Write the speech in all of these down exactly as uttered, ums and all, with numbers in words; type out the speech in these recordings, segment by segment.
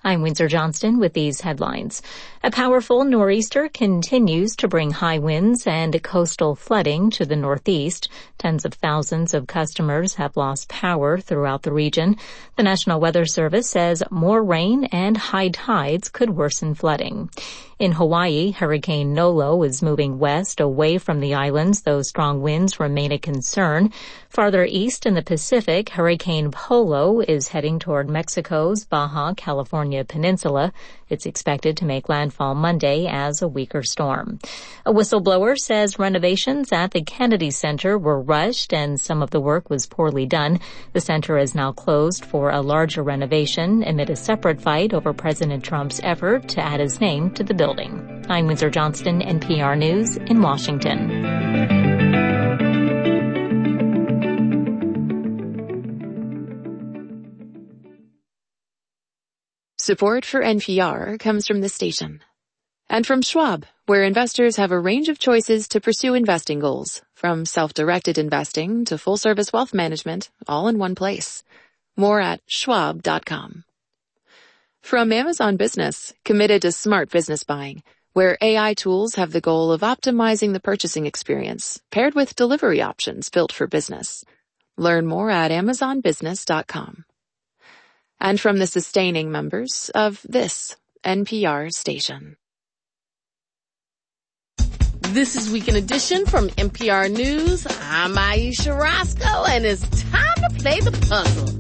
I'm Windsor Johnston with these headlines. A powerful nor'easter continues to bring high winds and coastal flooding to the northeast. Tens of thousands of customers have lost power throughout the region. The National Weather Service says more rain and high tides could worsen flooding. In Hawaii, Hurricane Nolo is moving west away from the islands, though strong winds remain a concern. Farther east in the Pacific, Hurricane Polo is heading toward Mexico's Baja California Peninsula. It's expected to make landfall Monday as a weaker storm. A whistleblower says renovations at the Kennedy Center were rushed and some of the work was poorly done. The center is now closed for a larger renovation amid a separate fight over President Trump's effort to add his name to the building. I'm Windsor Johnston, N P R News in Washington. Support for N P R comes from this station. And from Schwab, where investors have a range of choices to pursue investing goals, from self-directed investing to full-service wealth management, all in one place. More at schwab dot com. From Amazon Business, committed to smart business buying, where A I tools have the goal of optimizing the purchasing experience, paired with delivery options built for business. Learn more at amazon business dot com. And from the sustaining members of this N P R station. This is Weekend Edition from N P R News. I'm Aisha Roscoe, and it's time to play the puzzle.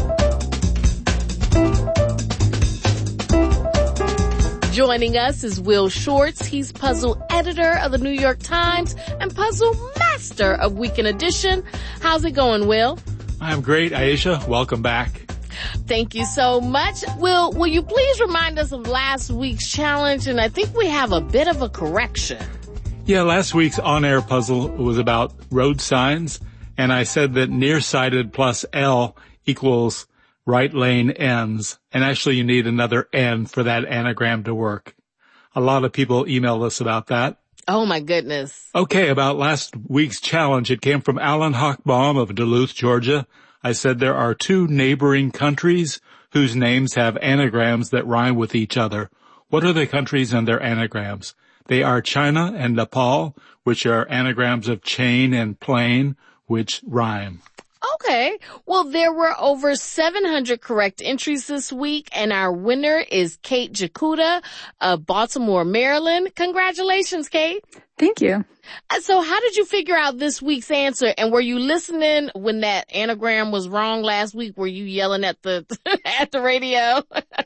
Joining us is Will Shortz. He's puzzle editor of the New York Times and puzzle master of Weekend Edition. How's it going, Will? I'm great, Aisha. Welcome back. Thank you so much. Will, will you please remind us of last week's challenge? And I think we have a bit of a correction. Yeah, last week's on-air puzzle was about road signs, and I said that nearsighted plus L equals right lane ends, and actually you need another N for that anagram to work. A lot of people emailed us about that. Oh, my goodness. Okay, about last week's challenge, it came from Alan Hochbaum of Duluth, Georgia. I said there are two neighboring countries whose names have anagrams that rhyme with each other. What are the countries and their anagrams? They are China and Nepal, which are anagrams of chain and plane, which rhyme. Okay. Well, there were over seven hundred correct entries this week, and our winner is Kate Jakuta of Baltimore, Maryland. Congratulations, Kate. Thank you. So how did you figure out this week's answer? And were you listening when that anagram was wrong last week? Were you yelling at the at the radio?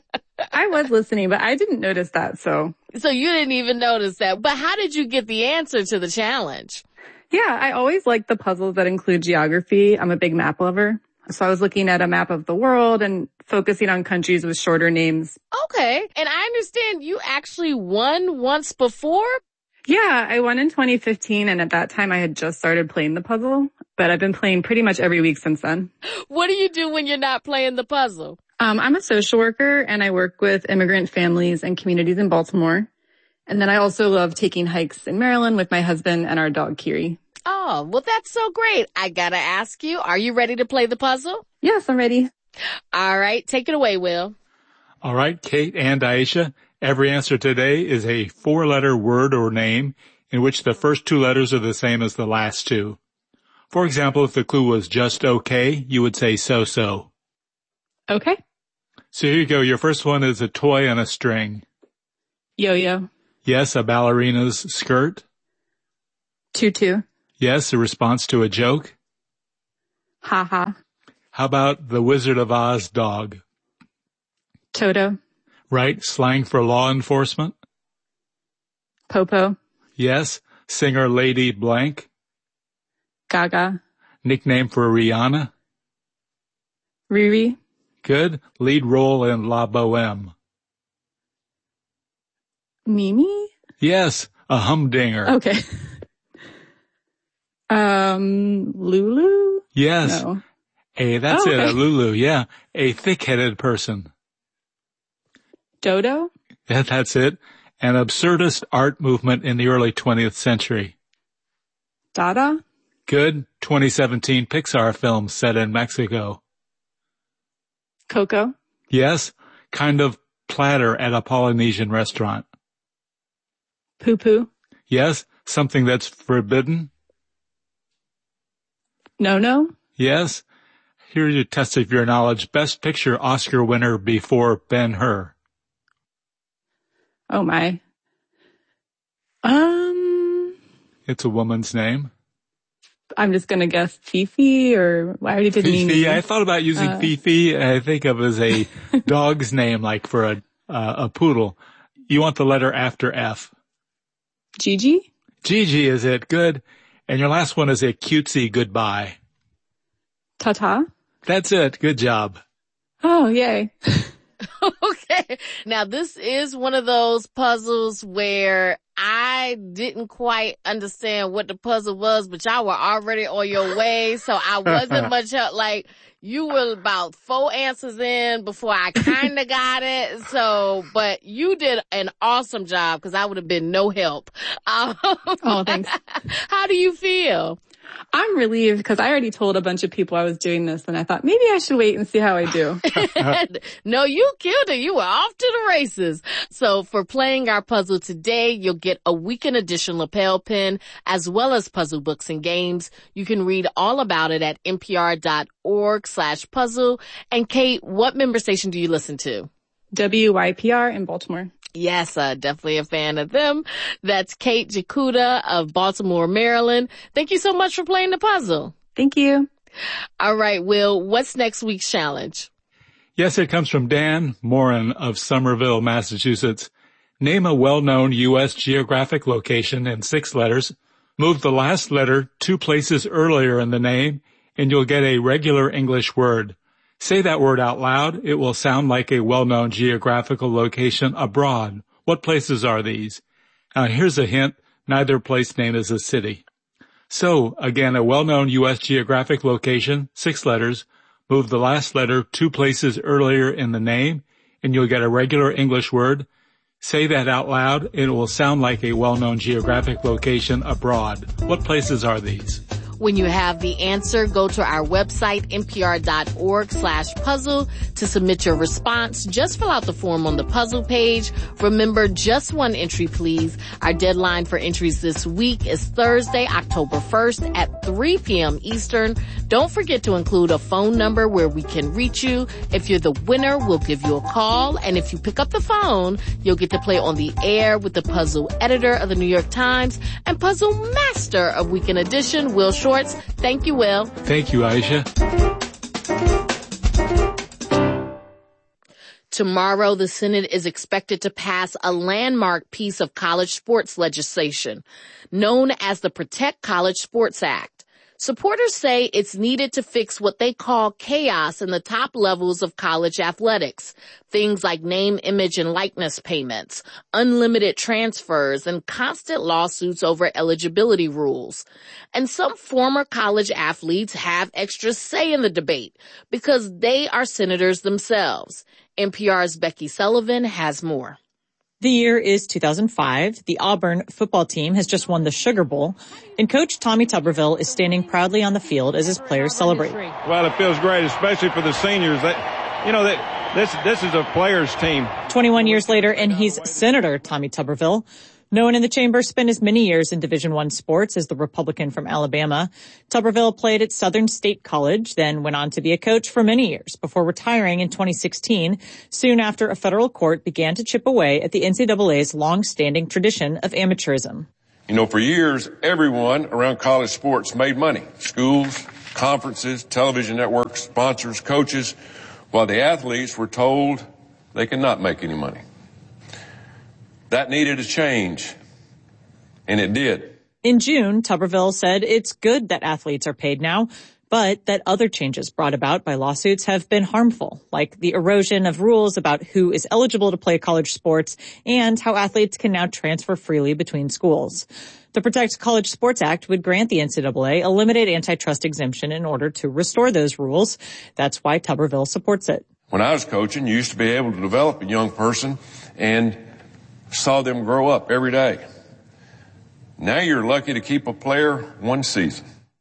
I was listening, but I didn't notice that, so. So you didn't even notice that. But how did you get the answer to the challenge? Yeah, I always like the puzzles that include geography. I'm a big map lover. So I was looking at a map of the world and focusing on countries with shorter names. Okay. And I understand you actually won once before? Yeah, I won in twenty fifteen, and at that time I had just started playing the puzzle, but I've been playing pretty much every week since then. What do you do when you're not playing the puzzle? Um, I'm a social worker, and I work with immigrant families and communities in Baltimore. And then I also love taking hikes in Maryland with my husband and our dog, Kiri. Oh, well, that's so great. I gotta ask you, are you ready to play the puzzle? Yes, I'm ready. All right, take it away, Will. All right, Kate and Aisha, every answer today is a four-letter word or name in which the first two letters are the same as the last two. For example, if the clue was just okay, you would say so-so. Okay. So here you go. Your first one is a toy on a string. Yo-yo. Yes, a ballerina's skirt. Tutu. Yes, a response to a joke. Ha ha. How about the Wizard of Oz dog? Toto. Right, slang for law enforcement. Popo. Yes, singer Lady Blank. Gaga. Nickname for Rihanna. Riri. Good. Lead role in La Boheme. Mimi? Yes, a humdinger. Okay. um, Lulu? Yes. No. A, that's oh, it, okay. a Lulu, yeah. A thick-headed person. Dodo? Yeah, that's it. An absurdist art movement in the early twentieth century. Dada? Good. twenty seventeen Pixar film set in Mexico. Coco? Yes. Kind of platter at a Polynesian restaurant? Poo-poo. Yes. Something that's forbidden? No-no. Yes. Here's your test of your knowledge. Best Picture Oscar winner before Ben-Hur. Oh, my. Um... It's a woman's name. I'm just going to guess Fifi, or I already did Fifi. Mimi. I thought about using uh, Fifi. I think of it as a dog's name, like for a uh, a poodle. You want the letter after F. Gigi? Gigi is it. Good. And your last one is a cutesy goodbye. Ta-ta? That's it. Good job. Oh, yay. Okay. Now, this is one of those puzzles where I didn't quite understand what the puzzle was, but y'all were already on your way, so I wasn't much help. Like, you were about four answers in before I kind of got it. So, but you did an awesome job because I would have been no help. Um, oh, thanks. How do you feel? I'm relieved because I already told a bunch of people I was doing this, and I thought maybe I should wait and see how I do. No, you killed it. You were off to the races. So for playing our puzzle today, you'll get a weekend edition lapel pin as well as puzzle books and games. You can read all about it at npr.org slash puzzle. And Kate, what member station do you listen to? W Y P R in Baltimore. Yes, uh, definitely a fan of them. That's Kate Jakuda of Baltimore, Maryland. Thank you so much for playing the puzzle. Thank you. All right, Will, what's next week's challenge? Yes, it comes from Dan Morin of Somerville, Massachusetts. Name a well-known U S geographic location in six letters. Move the last letter two places earlier in the name, and you'll get a regular English word. Say that word out loud. It will sound like a well-known geographical location abroad. What places are these? Now, here's a hint. Neither place name is a city. So, again, a well-known U S geographic location, six letters. Move the last letter two places earlier in the name, and you'll get a regular English word. Say that out loud. It will sound like a well-known geographic location abroad. What places are these? When you have the answer, go to our website, npr.org slash puzzle to submit your response. Just fill out the form on the puzzle page. Remember, just one entry, please. Our deadline for entries this week is Thursday, October first at three p.m. Eastern. Don't forget to include a phone number where we can reach you. If you're the winner, we'll give you a call. And if you pick up the phone, you'll get to play on the air with the puzzle editor of the New York Times and puzzle master of Weekend Edition, Will Shorts. Thank you, Will. Thank you, Aisha. Tomorrow, the Senate is expected to pass a landmark piece of college sports legislation known as the Protect College Sports Act. Supporters say it's needed to fix what they call chaos in the top levels of college athletics. Things like name, image, and likeness payments, unlimited transfers, and constant lawsuits over eligibility rules. And some former college athletes have extra say in the debate because they are senators themselves. N P R's Becky Sullivan has more. The year is two thousand five. The Auburn football team has just won the Sugar Bowl, and Coach Tommy Tuberville is standing proudly on the field as his players celebrate. Well, it feels great, especially for the seniors. That, you know, that this this is a players' team. twenty-one years later, and he's Senator Tommy Tuberville. No one in the chamber spent as many years in Division I sports as the Republican from Alabama. Tuberville played at Southern State College, then went on to be a coach for many years before retiring in twenty sixteen, soon after a federal court began to chip away at the N C double A's long-standing tradition of amateurism. You know, for years, everyone around college sports made money. Schools, conferences, television networks, sponsors, coaches, while the athletes were told they could not make any money. That needed a change, and it did. In June, Tuberville said it's good that athletes are paid now, but that other changes brought about by lawsuits have been harmful, like the erosion of rules about who is eligible to play college sports and how athletes can now transfer freely between schools. The Protect College Sports Act would grant the N C double A a limited antitrust exemption in order to restore those rules. That's why Tuberville supports it. When I was coaching, you used to be able to develop a young person and saw them grow up every day. Now you're lucky to keep a player one season.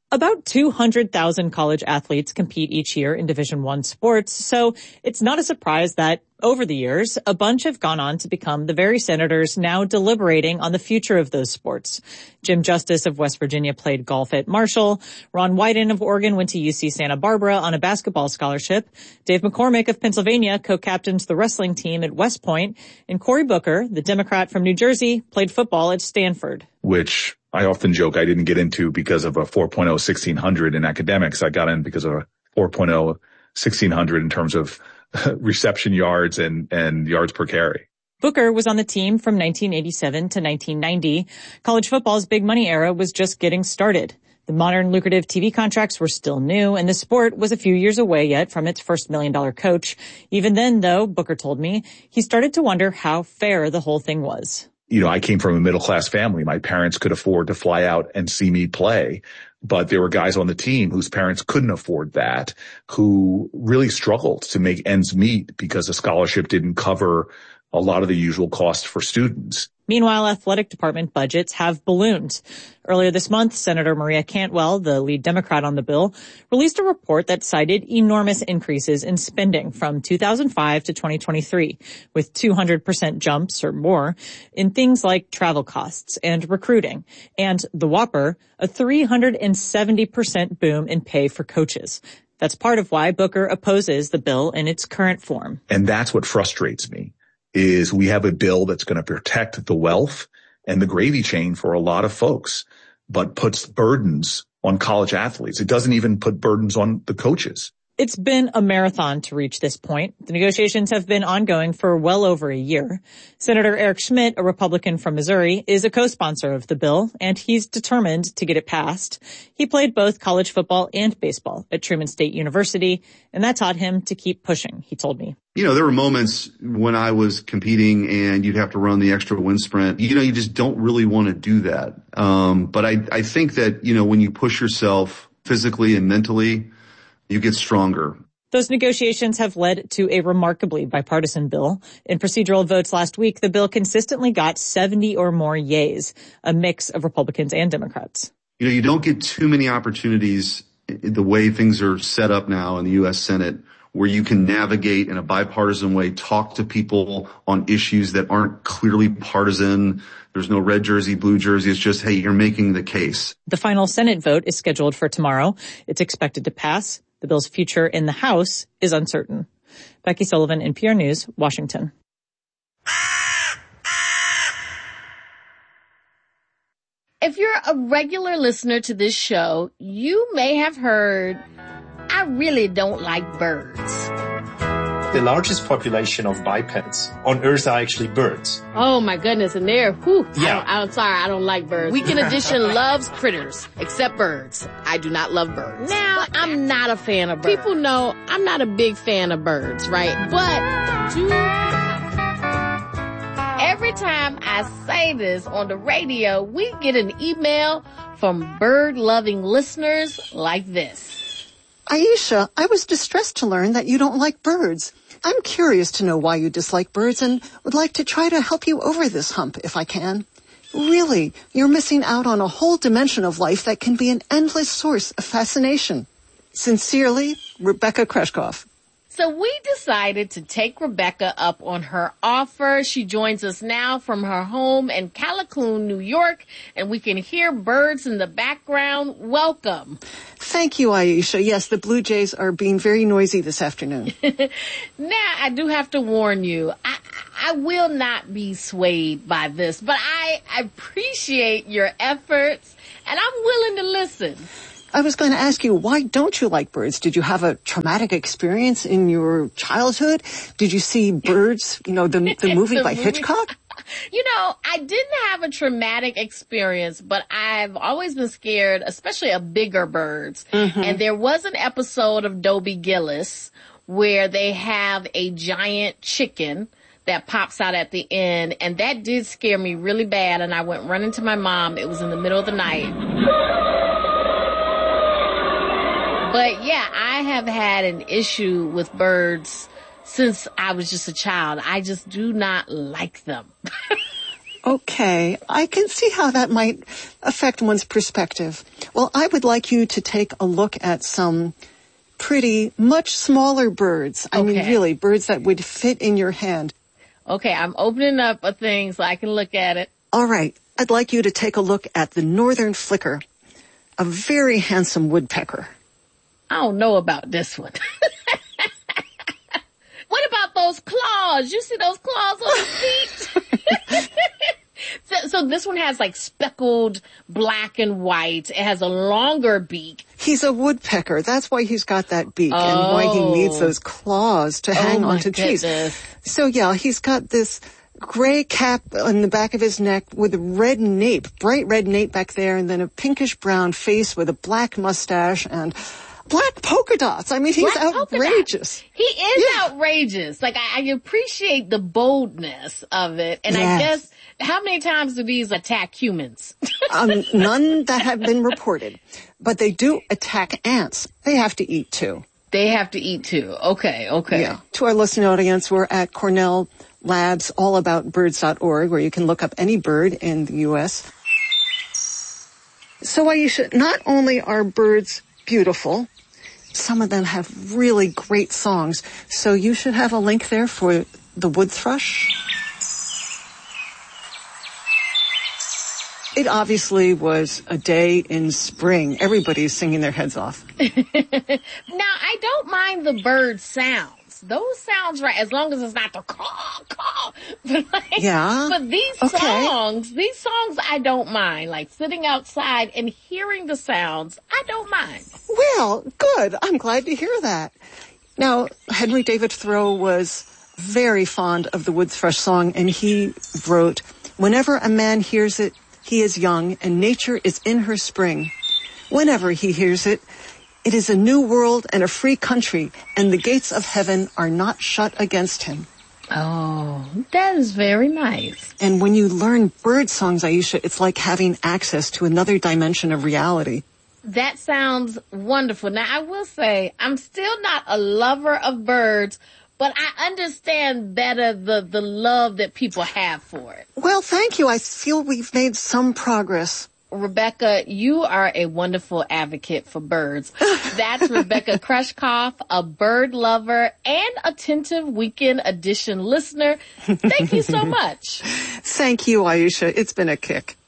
About two hundred thousand college athletes compete each year in Division One sports, so it's not a surprise that, over the years, a bunch have gone on to become the very senators now deliberating on the future of those sports. Jim Justice of West Virginia played golf at Marshall. Ron Wyden of Oregon went to U C Santa Barbara on a basketball scholarship. Dave McCormick of Pennsylvania co-captains the wrestling team at West Point. And Cory Booker, the Democrat from New Jersey, played football at Stanford. Which I often joke I didn't get into because of a four point oh sixteen hundred in academics. I got in because of a four point oh sixteen hundred in terms of reception yards and, and yards per carry. Booker was on the team from nineteen eighty-seven to nineteen ninety. College football's big money era was just getting started. The modern lucrative T V contracts were still new, and the sport was a few years away yet from its first million-dollar coach. Even then, though, Booker told me, he started to wonder how fair the whole thing was. You know, I came from a middle-class family. My parents could afford to fly out and see me play. But there were guys on the team whose parents couldn't afford that, who really struggled to make ends meet because the scholarship didn't cover a lot of the usual costs for students. Meanwhile, athletic department budgets have ballooned. Earlier this month, Senator Maria Cantwell, the lead Democrat on the bill, released a report that cited enormous increases in spending from two thousand five to twenty twenty-three, with two hundred percent jumps or more in things like travel costs and recruiting, and the whopper, a three hundred seventy percent boom in pay for coaches. That's part of why Booker opposes the bill in its current form. And that's what frustrates me. Is we have a bill that's going to protect the wealth and the gravy chain for a lot of folks, but puts burdens on college athletes. It doesn't even put burdens on the coaches. It's been a marathon to reach this point. The negotiations have been ongoing for well over a year. Senator Eric Schmidt, a Republican from Missouri, is a co-sponsor of the bill, and he's determined to get it passed. He played both college football and baseball at Truman State University, and that taught him to keep pushing, he told me. You know, there were moments when I was competing and you'd have to run the extra wind sprint. You know, you just don't really want to do that. Um, but I, I think that, you know, when you push yourself physically and mentally, you get stronger. Those negotiations have led to a remarkably bipartisan bill. In procedural votes last week, the bill consistently got seventy or more yays, a mix of Republicans and Democrats. You know, you don't get too many opportunities the way things are set up now in the U S Senate where you can navigate in a bipartisan way, talk to people on issues that aren't clearly partisan. There's no red jersey, blue jersey. It's just, hey, you're making the case. The final Senate vote is scheduled for tomorrow. It's expected to pass. The bill's future in the House is uncertain. Becky Sullivan, N P R News, Washington. If you're a regular listener to this show, you may have heard, I really don't like birds. The largest population of bipeds on Earth are actually birds. Oh my goodness, and they're, whew, yeah. I I'm sorry, I don't like birds. Weekend Edition loves critters, except birds. I do not love birds. Now, I'm not a fan of birds. People know I'm not a big fan of birds, right? But do every time I say this on the radio, we get an email from bird-loving listeners like this. Aisha, I was distressed to learn that you don't like birds. I'm curious to know why you dislike birds and would like to try to help you over this hump if I can. Really, you're missing out on a whole dimension of life that can be an endless source of fascination. Sincerely, Rebecca Kreshkoff. So we decided to take Rebecca up on her offer. She joins us now from her home in Callicoon, New York, and we can hear birds in the background. Welcome. Thank you, Aisha. Yes, the Blue Jays are being very noisy this afternoon. Now, I do have to warn you, I, I will not be swayed by this, but I appreciate your efforts, and I'm willing to listen. I was going to ask you, why don't you like birds? Did you have a traumatic experience in your childhood? Did you see Birds, you know, the, the movie the by movie? Hitchcock? You know, I didn't have a traumatic experience, but I've always been scared, especially of bigger birds. Mm-hmm. And there was an episode of Dobie Gillis where they have a giant chicken that pops out at the end, and that did scare me really bad, and I went running to my mom. It was in the middle of the night. But yeah, I have had an issue with birds since I was just a child. I just do not like them. Okay, I can see how that might affect one's perspective. Well, I would like you to take a look at some pretty, much smaller birds. I Okay. mean, really, birds that would fit in your hand. Okay, I'm opening up a thing so I can look at it. All right, I'd like you to take a look at the northern flicker, a very handsome woodpecker. I don't know about this one. What about those claws? You see those claws on his feet? so, so this one has like speckled black and white. It has a longer beak. He's a woodpecker. That's why he's got that beak and why he needs those claws to hang Oh, my onto trees. goodness. So yeah, he's got this gray cap on the back of his neck with a red nape, bright red nape back there, and then a pinkish brown face with a black mustache and black polka dots. I mean, he's Black polka outrageous. He is Yeah. outrageous. Like, I, I appreciate the boldness of it. And I Yes. guess, how many times do these attack humans? um, none that have been reported, but they do attack ants. They have to eat too. They have to eat too. Okay, okay. Yeah. To our listening audience, we're at Cornell Labs all about birds dot org, where you can look up any bird in the U S. So Aisha, not only are birds beautiful, some of them have really great songs. So you should have a link there for the wood thrush. It obviously was a day in spring. Everybody's singing their heads off. Now, I don't mind the bird sounds. Those sounds right, as long as it's not the caw, caw. But like, Yeah. But these Okay. songs, these songs I don't mind. Like sitting outside and hearing the sounds, I don't mind. Well, good. I'm glad to hear that. Now, Henry David Thoreau was very fond of the wood thrush song, and he wrote, "Whenever a man hears it, he is young, and nature is in her spring. Whenever he hears it, it is a new world and a free country, and the gates of heaven are not shut against him." Oh, that is very nice. And when you learn bird songs, Aisha, it's like having access to another dimension of reality. That sounds wonderful. Now, I will say, I'm still not a lover of birds, but I understand better the, the love that people have for it. Well, thank you. I feel we've made some progress. Rebecca, you are a wonderful advocate for birds. That's Rebecca Krushkoff, a bird lover and attentive Weekend Edition listener. Thank you so much. Thank you, Aisha. It's been a kick.